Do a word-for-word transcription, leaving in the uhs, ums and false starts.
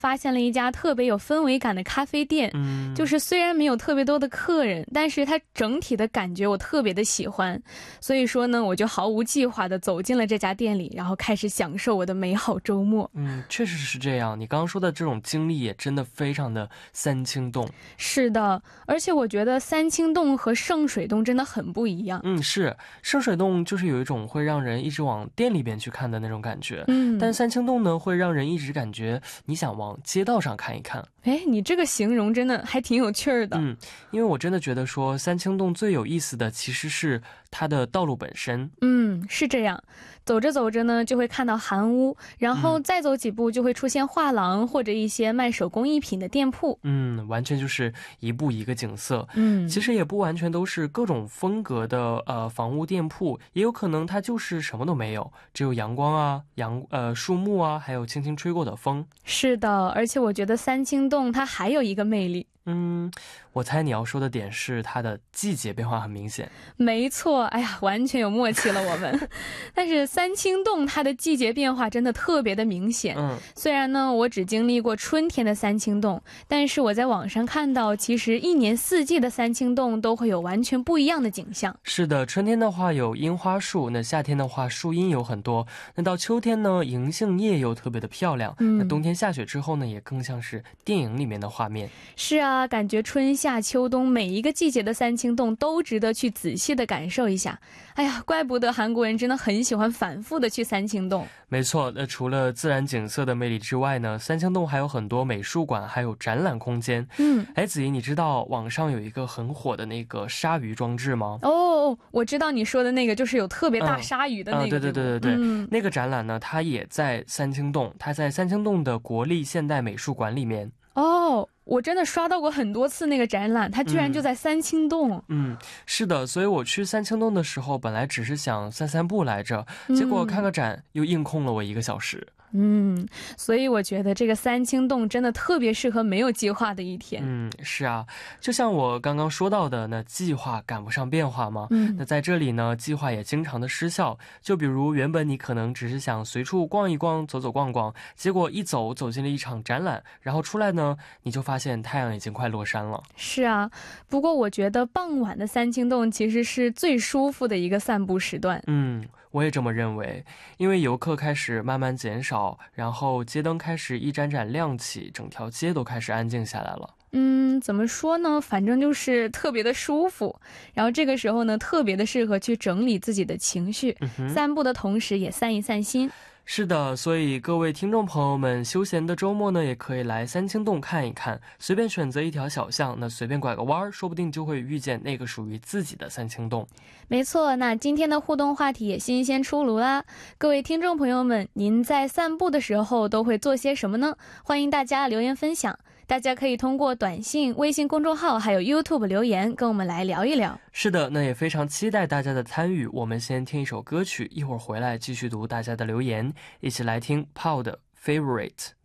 发现了一家特别有氛围感的咖啡店， 嗯， 就是虽然没有特别多的客人，但是它整体的感觉我特别的喜欢，所以说呢，我就毫无计划的走进了这家店里，然后开始享受我的美好周末。 嗯，确实是这样，你刚刚说的这种经历也真的非常的三清洞。 是的，而且我觉得三清洞和圣水洞真的很不一样。 嗯，是，圣水洞就是有一种会让人一直往店里边去看的那种感觉， 嗯， 但三清洞呢会让人一直感觉你想往街道上看一看。 哎，你这个形容真的还挺有趣儿的。 嗯，因为我真的觉得说三清洞最有意思的其实是它的道路本身。 嗯，是这样，走着走着呢，就会看到韩屋，然后再走几步就会出现画廊或者一些卖手工艺品的店铺。 嗯，完全就是一步一个景色。 嗯， 其实也不完全都是各种风格的呃房屋店铺，也有可能它就是什么都没有，只有阳光啊、阳呃树木啊，还有轻轻吹过的风。 是的，而且我觉得三清洞它还有一个魅力。 嗯，我猜你要说的点是它的季节变化很明显。 没错，哎呀，完全有默契了我们。但是三清洞它的季节变化真的特别的明显。 嗯， 虽然呢我只经历过春天的三清洞，但是我在网上看到，其实一年四季的三清洞都会有完全不一样的景象。 是的，春天的话有樱花树，那夏天的话树荫有很多，那到秋天呢银杏叶又特别的漂亮。 嗯， 那冬天下雪之后呢，也更像是电影里面的画面。 是啊，感觉春夏秋冬每一个季节的三清洞都值得去仔细的感受一下。哎呀，怪不得韩国人真的很喜欢反复的去三清洞。 没错，那除了自然景色的魅力之外呢，三清洞还有很多美术馆还有展览空间。 嗯， 哎，子怡，你知道网上有一个很火的那个鲨鱼装置吗？ 哦，我知道你说的那个，就是有特别大鲨鱼的那个。 嗯、对对对对对、 嗯、 那个展览呢，它也在三清洞，它在三清洞的国立现代美术馆里面。 哦，我真的刷到过很多次那个展览，它居然就在三清洞。 嗯，是的，所以我去三清洞的时候，本来只是想散散步来着，结果看个展又硬空了我一个小时。 嗯，所以我觉得这个三清洞真的特别适合没有计划的一天。 嗯，是啊，就像我刚刚说到的，那计划赶不上变化嘛。 嗯， 那在这里呢，计划也经常的失效。就比如原本你可能只是想随处逛一逛，走走逛逛，结果一走走进了一场展览，然后出来呢，你就发现太阳已经快落山了。 是啊，不过我觉得傍晚的三清洞其实是最舒服的一个散步时段。 嗯，我也这么认为，因为游客开始慢慢减少，然后街灯开始一盏盏亮起，整条街都开始安静下来了。 嗯，怎么说呢？反正就是特别的舒服。然后这个时候呢，特别的适合去整理自己的情绪， 嗯、 散步的同时也散一散心。 是的，所以各位听众朋友们，休闲的周末呢，也可以来三清洞看一看，随便选择一条小巷，那随便拐个弯，说不定就会遇见那个属于自己的三清洞。 没错，那今天的互动话题也新鲜出炉啦。各位听众朋友们，您在散步的时候都会做些什么呢？欢迎大家留言分享。大家可以通过短信、微信公众号还有 YouTube 留言跟我们来聊一聊。 是的，那也非常期待大家的参与。我们先听一首歌曲，一会儿回来继续读大家的留言，一起来听 Paul 的 Favorite。